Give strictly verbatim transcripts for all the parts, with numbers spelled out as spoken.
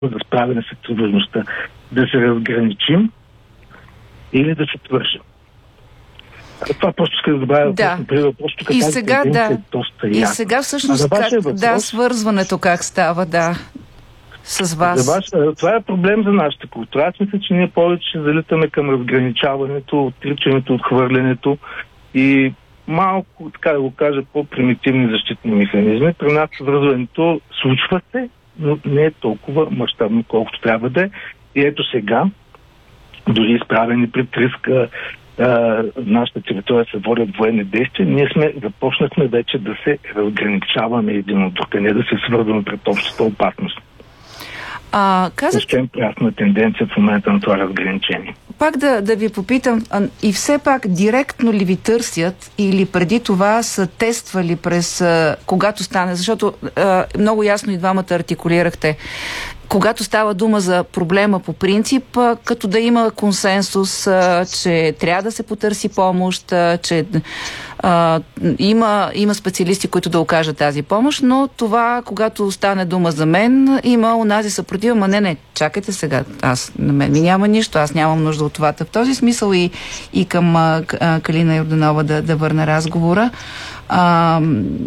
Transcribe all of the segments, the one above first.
за справяне с тревожността. Да се разграничим или да се твържим. Това просто иска да добавя да. въпрос. Тук и сега, да. Е доста и сега всъщност как, въпрос, да, свързването как става, да, с вас. За вас. Това е проблем за нашата култура. Аз мисля, че ние повече залитаме към разграничаването, отричането, отхвърлянето и малко, така да го кажа, по-примитивни защитни механизми. При нас свързването случва се, но не е толкова мащабно, колкото трябва да е. И ето сега, дори изправени пред риска нашата територия се водят военни действия, ние сме започнахме вече да се разграничаваме един от друг, не да се свързваме пред общата опасност. А, казах... Също е прясна тенденция в момента на това разграничение. Пак да, да ви попитам, а, и все пак директно ли ви търсят или преди това са тествали през а, когато стане, защото а, много ясно и двамата артикулирахте, когато става дума за проблема по принцип, а, като да има консенсус, а, че трябва да се потърси помощ, а, че а, има, има специалисти, които да окажат тази помощ, но това, когато стане дума за мен, има онази съпротива, ма не, не, чакайте сега, аз на мен ми няма нищо, аз нямам нужда от това. В този смисъл и, и към а, Калина Йорданова да, да върна разговора. А,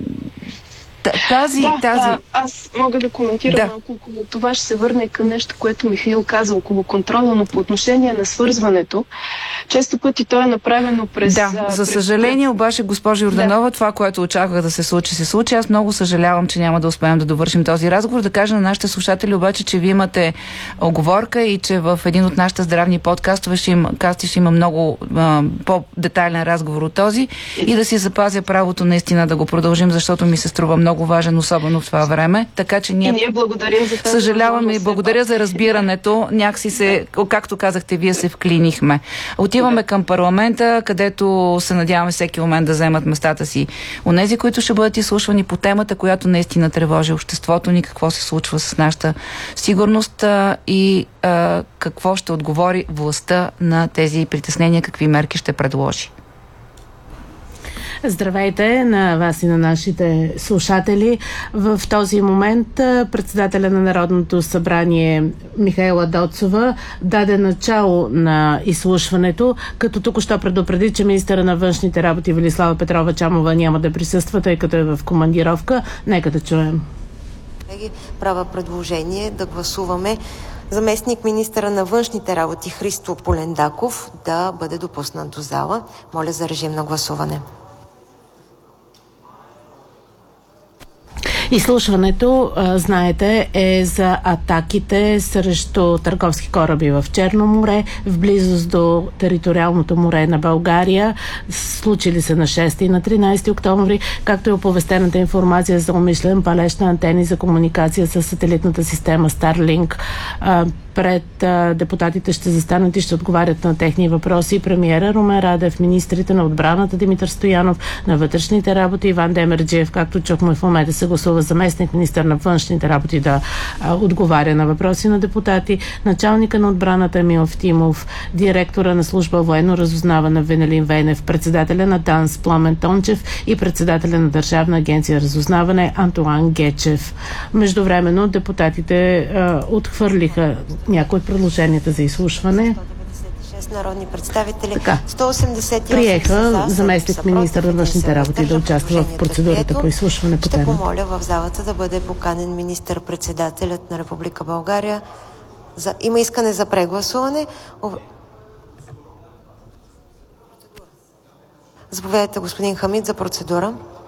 Тази, да, тази... Да, аз мога да коментирам да. малко около това. Ще се върне към нещо, което Михаил каза около контрола, но по отношение на свързването, често пъти то е направено през... Да, за през... съжаление, обаче, госпожа Йорданова, да. Това, което очаквах да се случи, се случи. Аз много съжалявам, че няма да успеем да довършим този разговор. Да кажа на нашите слушатели обаче, че вие имате оговорка и че в един от нашите здравни подкастове ще има, касти ще има много а, по-детайлен разговор от този и да си запазя правото наистина да го продължим, защото ми се струва много много важен, особено в това време. Така че ние, и ние благодарим за това. Съжаляваме и благодаря за разбирането. Някакси се, както казахте, вие се вклинихме. Отиваме да. към парламента, където се надяваме всеки момент да вземат местата си онези, които ще бъдат изслушвани по темата, която наистина тревожи обществото ни, какво се случва с нашата сигурност и а, какво ще отговори властта на тези притеснения, какви мерки ще предложи. Здравейте на вас и на нашите слушатели. В този момент председателя на Народното събрание Михаела Доцова даде начало на изслушването, като току-що предупреди, че министъра на външните работи Велислава Петрова Чамова няма да присъства, тъй като е в командировка. Нека да чуем. Правя предложение да гласуваме заместник министъра на външните работи Христо Полендаков да бъде допуснат до зала. Моля за режим на гласуване. Изслушването, знаете, е за атаките срещу търговски кораби в Черно море, в близост до териториалното море на България. Случили се на шести и на тринайсети октомври, както и оповестената информация за умишлен палеж на антени за комуникация с сателитната система Starlink. Пред а, депутатите ще застанат и ще отговарят на техни въпроси премиера Румен Радев, министрите на отбраната Димитър Стоянов, на вътрешните работи Иван Демерджиев, както чухме в момента се гласува заместник министър на външните работи да а, отговаря на въпроси на депутати, началника на отбраната Емил Евтимов, директора на служба военно разузнаване Венелин Вейнев, председателя на ДАНС Пламен Тончев и председателя на Държавна агенция разузнаване Антоан Гечев. Междувременно депутатите а, отхвърлиха някои от предложенията за изслушване. Народни представители. Така. сто осемдесет и осем приеха за, заместник министър на външните работи да участва в процедурата по изслушване по темата. тема. Ще помоля в залата да бъде поканен министър-председателят на Република България. За... Има искане за прегласуване. Заповядайте, господин Хамид, за процедура.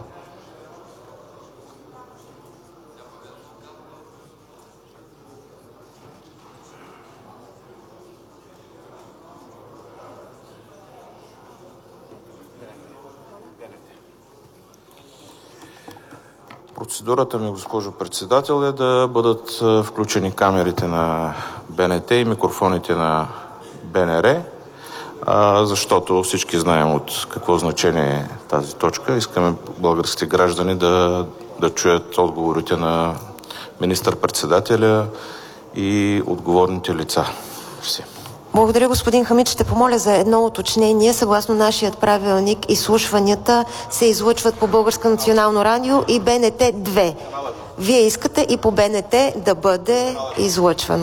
Процедурата ми, госпожо председател, е да бъдат включени камерите на БНТ и микрофоните на БНР, защото всички знаем от какво значение е тази точка. Искаме българските граждани да, да чуят отговорите на министър-председателя и отговорните лица. Все. Благодаря, господин Хамид. Ще помоля за едно уточнение. Съгласно нашият правилник, изслушванията се излъчват по Българско национално радио и БНТ две. Вие искате и по БНТ да бъде излъчвано.